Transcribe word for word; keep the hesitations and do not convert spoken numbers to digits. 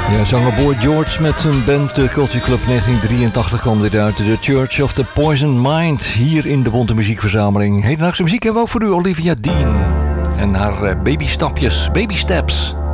Ja, zanger Boy George met zijn band The Culture Club. negentien drieëntachtig kwam dit uit. The Church of the Poison Mind. Hier in de Bonte Muziekverzameling. Hedendaagse muziek hebben we ook voor u, Olivia Dean. En haar babystapjes, baby steps.